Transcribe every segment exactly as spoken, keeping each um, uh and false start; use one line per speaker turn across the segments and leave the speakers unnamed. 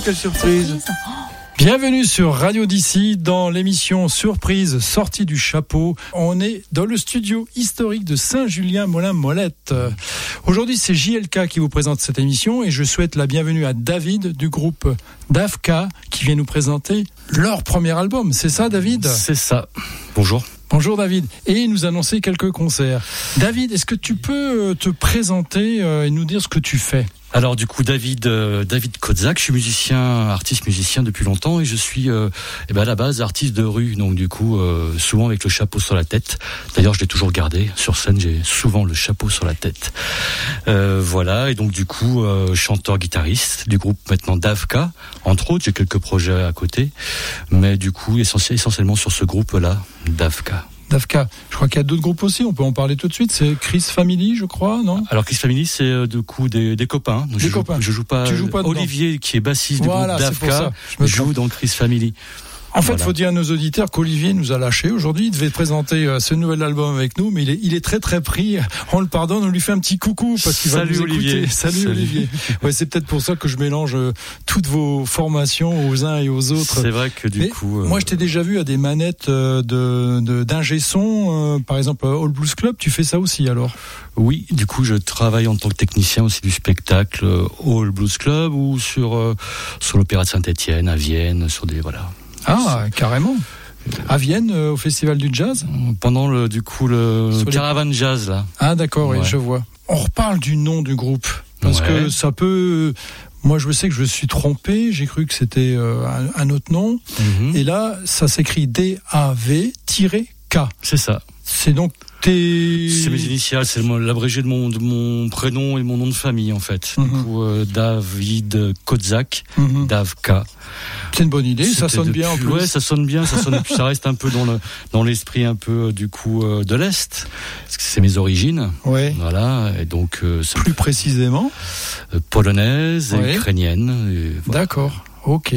quelle surprise.
surprise.
Bienvenue sur Radio d'ici dans l'émission Surprise sortie du chapeau. On est dans le studio historique de Saint-Julien-Molin-Molette. Aujourd'hui, c'est J L K qui vous présente cette émission et je souhaite la bienvenue à David du groupe Davka qui vient nous présenter leur premier album. C'est ça, David ?
C'est ça. Bonjour.
Bonjour David, et nous annoncer quelques concerts. David, est-ce que tu peux te présenter et nous dire ce que tu fais ?
Alors du coup David euh, David Kozak, je suis musicien, artiste musicien depuis longtemps et je suis euh, eh ben à la base artiste de rue, donc du coup euh, souvent avec le chapeau sur la tête. D'ailleurs je l'ai toujours gardé sur scène, j'ai souvent le chapeau sur la tête. Euh, voilà, et donc du coup euh, chanteur guitariste du groupe maintenant Davka, entre autres j'ai quelques projets à côté, mais du coup essentiellement sur ce groupe là Davka.
Davka, je crois qu'il y a d'autres groupes aussi, on peut en parler tout de suite, c'est Chris Family, je crois, non ?
Alors Chris Family, c'est euh, du coup des, des copains. Donc,
des
je
copains.
Joue, je joue pas.
Tu joues pas
Olivier, qui est bassiste
voilà,
du groupe Davka,
je me
joue dans Chris Family.
En fait, il
voilà. faut
dire à nos auditeurs qu'Olivier nous a lâchés aujourd'hui. Il devait présenter euh, ce nouvel album avec nous, mais il est, il est très très pris. On le pardonne, on lui fait un petit coucou parce qu'il
Salut
va nous
Olivier.
écouter. Salut, Salut Olivier. Ouais, c'est peut-être pour ça que je mélange euh, toutes vos formations aux uns et aux autres.
C'est vrai que du
mais
coup. Euh...
Moi, je t'ai déjà vu à des manettes euh, de, de d'ingé son, euh, par exemple All Blues Club. Tu fais ça aussi alors ?
Oui, du coup, je travaille en tant que technicien aussi du spectacle euh, All Blues Club ou sur euh, sur l'Opéra de Saint-Étienne à Vienne, sur des voilà.
Ah, carrément. À Vienne, euh, au Festival du Jazz ?
Pendant le, du coup, le Sur Caravane les... Jazz, là.
Ah, d'accord, ouais. Oui, je vois. On reparle du nom du groupe. Parce ouais. que ça peut... Moi, je sais que je me suis trompé. J'ai cru que c'était euh, un, un autre nom. Mm-hmm. Et là, ça s'écrit D A V K.
C'est ça.
C'est donc tes...
C'est mes initiales, c'est l'abrégé de mon, de mon prénom et mon nom de famille, en fait. Mm-hmm. Du coup, euh, David Kozak, mm-hmm. Davka.
C'est une bonne idée, C'était ça sonne
depuis,
bien en plus.
Ouais, ça sonne bien, ça sonne, ça reste un peu dans le, dans l'esprit un peu, du coup, euh, de l'Est. Parce que c'est mes origines.
Ouais.
Voilà. Et donc, euh,
plus précisément.
Euh, polonaise et ouais. ukrainienne. Et
voilà. D'accord. Ok.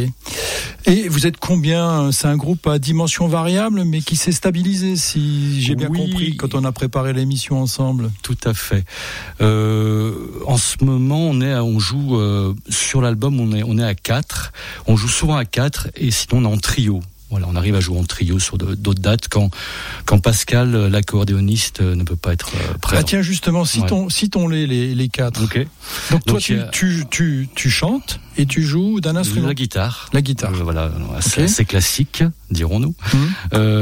Et vous êtes combien ? C'est un groupe à dimension variable, mais qui s'est stabilisé, si j'ai bien
oui,
compris, quand on a préparé l'émission ensemble.
Tout à fait. Euh, en ce moment, on est, à, on joue euh, sur l'album, on est, on est à quatre. On joue souvent à quatre, et sinon on est en trio. Voilà, on arrive à jouer en trio sur de, d'autres dates quand, quand Pascal, l'accordéoniste, ne peut pas être présent.
Ah tiens, justement, citons, ouais. citons les, les, les quatre.
Okay.
Donc, Donc toi, tu,
a...
tu, tu, tu chantes et tu joues d'un instrument.
La guitare.
La guitare.
Euh, voilà, assez, okay. assez classique, dirons-nous. Il mmh.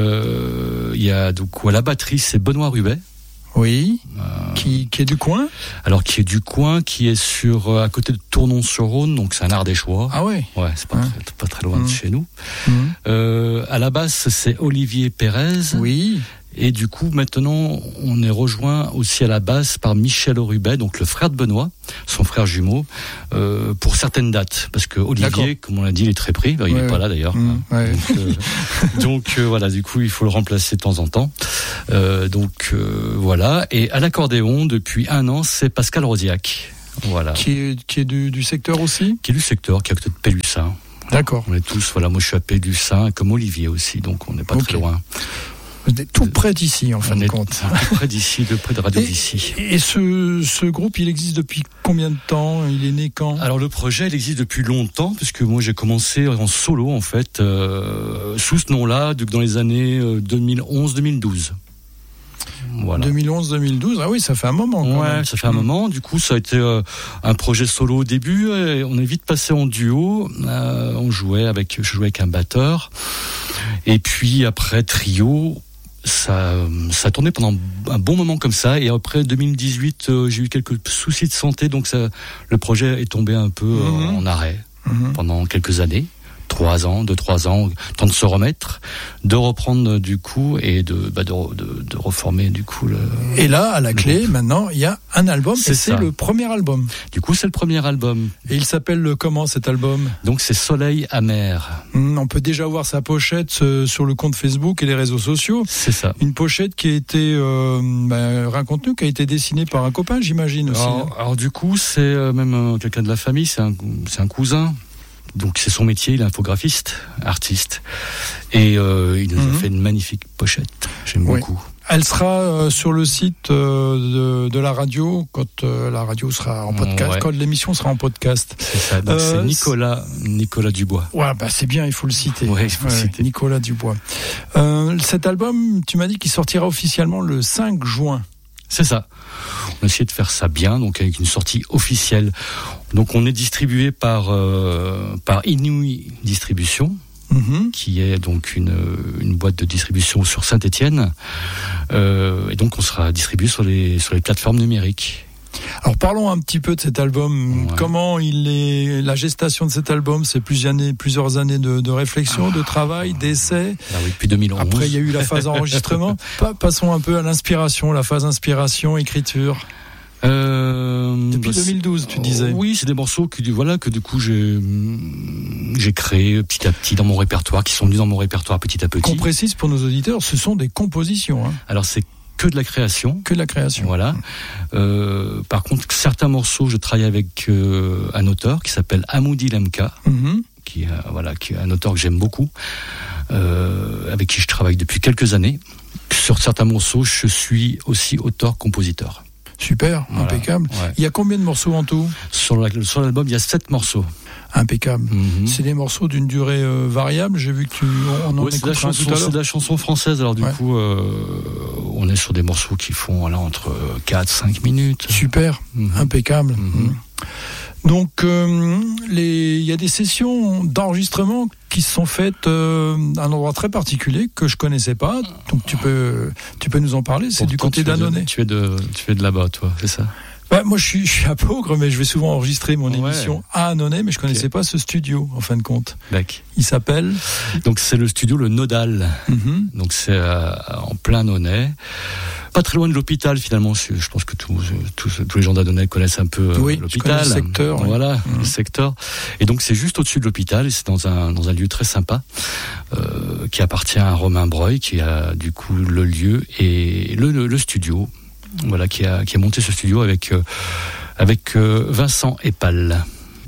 euh, y a donc à la batterie, c'est Benoît Rubet.
Oui, euh, qui, qui est du coin.
Alors qui est du coin, qui est sur à côté de Tournon-sur-Rhône, donc c'est un Ardéchois.
Ah ouais.
Ouais, c'est pas, hein. très, pas très loin mmh. de chez nous.
Mmh.
Euh, à la basse, c'est Olivier Pérez.
Oui.
Et du coup, maintenant, on est rejoint aussi à la basse par Michel Rubet, donc le frère de Benoît, son frère jumeau, euh, pour certaines dates. Parce que Olivier, D'accord. comme on l'a dit, il est très pris. Il ouais, n'est ouais. pas là d'ailleurs.
Mmh, ouais.
Donc, euh, donc euh, voilà, du coup, il faut le remplacer de temps en temps. Euh, donc euh, voilà. Et à l'accordéon, depuis un an, c'est Pascal Rosiac. Voilà.
Qui est, qui est du, du secteur aussi ?
Qui est du secteur, qui est à côté de Pélussin.
D'accord.
On est tous, voilà, moi je suis à Pélussin, comme Olivier aussi, donc on n'est pas okay. très loin.
Vous êtes tout près d'ici, en fin
on
de
est
compte.
Tout près d'ici, de près de Radio d'ici.
Et ce, ce groupe, il existe depuis combien de temps ? Il est né quand ?
Alors le projet, il existe depuis longtemps, puisque moi j'ai commencé en solo, en fait, euh, sous ce nom-là, dans les années deux mille onze deux mille douze. Voilà.
deux mille onze deux mille douze, ah oui, ça fait un moment. Quand
ouais,
même.
ça fait un mmh. moment. Du coup, ça a été euh, un projet solo au début. Et on est vite passé en duo. Euh, on jouait avec, je jouais avec un batteur. Et puis après trio. Ça, ça a tourné pendant un bon moment comme ça, et après deux mille dix-huit, euh, j'ai eu quelques soucis de santé, donc ça, le projet est tombé un peu mmh. euh, en arrêt mmh. pendant quelques années. Trois ans, deux, trois ans, temps de se remettre, de reprendre du coup et de, bah, de, de, de reformer du coup le.
Et là, à la clé, groupe. Maintenant, il y a un album, c'est et c'est ça. Le premier album.
Du coup, c'est le premier album.
Et il s'appelle comment cet album ?
Donc c'est Soleil amer.
Mmh, on peut déjà voir sa pochette euh, sur le compte Facebook et les réseaux sociaux.
C'est ça.
Une pochette qui a été, euh, bah, raconte-nous, qui a été dessinée par un copain, j'imagine aussi.
Alors, alors du coup, c'est euh, même euh, quelqu'un de la famille, c'est un, c'est un cousin. Donc c'est son métier, il est infographiste, artiste, et euh, il nous mmh. a fait une magnifique pochette. J'aime
oui.
beaucoup.
Elle sera euh, sur le site euh, de, de la radio quand euh, la radio sera en podcast, ouais. Quand l'émission sera en podcast.
C'est ça. Donc euh, c'est Nicolas Nicolas Dubois.
Ouais, bah c'est bien, il faut le citer.
Ouais, il faut
ouais,
le citer.
Nicolas Dubois. Euh, cet album, tu m'as dit qu'il sortira officiellement le cinq juin.
C'est ça. On a essayé de faire ça bien, donc avec une sortie officielle. Donc on est distribué par euh, par Inouï Distribution. Mmh. Qui est donc une, une boîte de distribution sur Saint-Étienne, euh, et donc on sera distribué sur les sur les plateformes numériques.
Alors parlons un petit peu de cet album. Ouais. Comment il est, la gestation de cet album, c'est plusieurs années, plusieurs années de, de réflexion, ah. de travail, d'essai.
Ah oui, depuis deux mille onze.
Après il y a eu la phase enregistrement. Passons un peu à l'inspiration, la phase inspiration, écriture.
Euh,
Depuis deux mille douze, tu disais.
Oui, c'est des morceaux que voilà que du coup j'ai j'ai créé petit à petit dans mon répertoire, qui sont venus dans mon répertoire petit à petit.
Qu'on précise pour nos auditeurs, ce sont des compositions. Hein.
Alors c'est que de la création.
Que de la création.
Voilà. Euh, par contre, certains morceaux, je travaille avec euh, un auteur qui s'appelle Hamoudi Lemka, mm-hmm. qui euh, voilà, qui est un auteur que j'aime beaucoup, euh, avec qui je travaille depuis quelques années. Sur certains morceaux, je suis aussi auteur-compositeur.
Super, voilà, impeccable. Ouais. Il y a combien de morceaux en tout ?
Sur, la, sur l'album, il y a sept morceaux.
Impeccable. Mm-hmm. C'est des morceaux d'une durée euh, variable. J'ai vu que tu on en
ouais, écoutera
chanson,
tout à l'heure. C'est de la chanson française. Alors du ouais. coup, euh, on est sur des morceaux qui font voilà, entre quatre cinq minutes.
Super, mm-hmm. impeccable. Mm-hmm. Donc, euh, les, il y a des sessions d'enregistrement qui se sont faites euh, à un endroit très particulier que je connaissais pas. Donc, tu peux, tu peux nous en parler. C'est Pourtant, du côté d'Annonay.
Tu es de, tu es de là-bas, toi, c'est ça ?
Ouais, moi, je suis, je suis à Peaugres, mais je vais souvent enregistrer mon ouais. émission à Annonay, mais je connaissais okay. pas ce studio, en fin de compte.
D'accord.
Il s'appelle ?
Donc, c'est le studio Le Nodal. Mm-hmm. Donc, c'est euh, en plein Annonay. Pas très loin de l'hôpital, finalement. Je pense que tous, tous, tous les gens d'Annonay connaissent un peu
oui,
l'hôpital.
Le secteur.
Voilà,
oui.
le secteur. Et donc, c'est juste au-dessus de l'hôpital, et c'est dans un, dans un lieu très sympa, euh, qui appartient à Romain Breuil, qui a, du coup, le lieu et le, le, le studio. Voilà, qui a, qui a monté ce studio avec, euh, avec euh, Vincent Epal.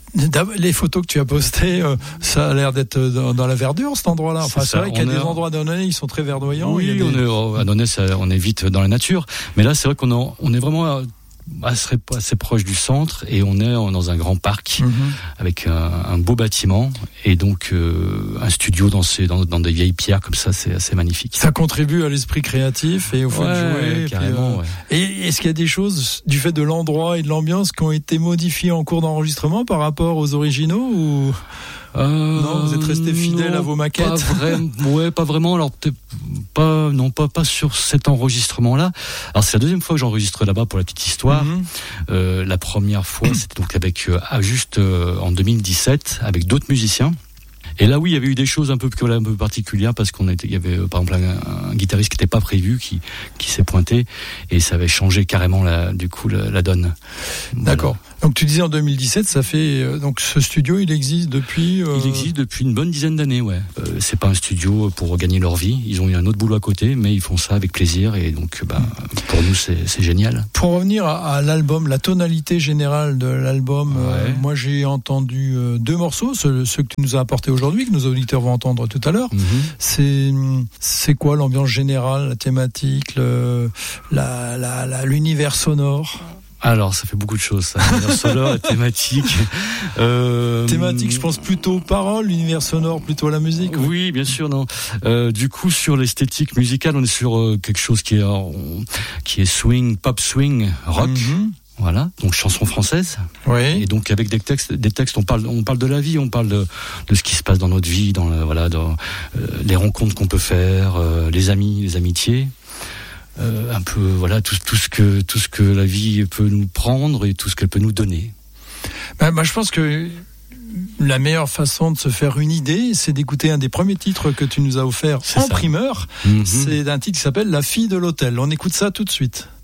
Les photos que tu as postées, euh, ça a l'air d'être dans, dans la verdure, cet endroit-là. Enfin, c'est, c'est vrai qu'il y a des endroits d'Annonay qui sont très verdoyants.
Oui,
il y a
on
des...
est, à Annonay, ça, on est vite dans la nature. Mais là, c'est vrai qu'on est, on est vraiment assez, assez proche du centre, et on est dans un grand parc, mm-hmm. avec un, un beau bâtiment, et donc euh, un studio dans, ces, dans, dans des vieilles pierres comme ça, c'est assez magnifique.
Ça contribue à l'esprit créatif et au fait
ouais,
de jouer.
Carrément,
puis, euh, ouais. Et est-ce qu'il y a des choses du fait de l'endroit et de l'ambiance qui ont été modifiées en cours d'enregistrement par rapport aux originaux ou... Euh, non, vous êtes resté fidèle
non,
à vos maquettes.
Pas vraiment, ouais, pas vraiment. Alors peut-être pas, non, pas pas sur cet enregistrement-là. Alors c'est la deuxième fois que j'enregistre là-bas pour la petite histoire. Mm-hmm. Euh, la première fois, c'était donc avec euh, juste euh, en deux mille dix-sept avec d'autres musiciens. Et là, oui, il y avait eu des choses un peu, un peu particulières parce qu'on était, il y avait par exemple un, un guitariste qui n'était pas prévu, qui, qui s'est pointé, et ça avait changé carrément la, du coup la, la donne.
D'accord. Voilà. Donc tu disais en deux mille dix-sept, ça fait euh, donc ce studio, il existe depuis. Euh...
Il existe depuis une bonne dizaine d'années, ouais. Euh, c'est pas un studio pour gagner leur vie. Ils ont eu un autre boulot à côté, mais ils font ça avec plaisir, et donc bah, pour nous c'est, c'est génial.
Pour revenir à, à l'album, la tonalité générale de l'album, ouais. euh, moi j'ai entendu euh, deux morceaux, ceux, ceux que tu nous as apportés aujourd'hui, que nos auditeurs vont entendre tout à l'heure. Mm-hmm. C'est c'est quoi l'ambiance générale, la thématique, le, la, la, la, l'univers sonore?
Alors, ça fait beaucoup de choses, ça. L'univers sonore, la thématique.
Euh... Thématique, je pense plutôt aux paroles, l'univers sonore plutôt à la musique.
Oui, oui bien sûr, non. Euh, du coup, sur l'esthétique musicale, on est sur euh, quelque chose qui est, euh, qui est swing, pop swing, rock. Mm-hmm. Voilà, donc chanson française.
Oui.
Et donc avec des textes, des textes, on parle, on parle de la vie, on parle de, de ce qui se passe dans notre vie, dans le, voilà, dans euh, les rencontres qu'on peut faire, euh, les amis, les amitiés. Euh, un peu voilà tout, tout ce que tout ce que la vie peut nous prendre et tout ce qu'elle peut nous donner.
Ben, moi je pense que la meilleure façon de se faire une idée, c'est d'écouter un des premiers titres que tu nous as offert c'est en ça. primeur. Mm-hmm. C'est un titre qui s'appelle La fille de l'hôtel. On écoute ça tout de suite.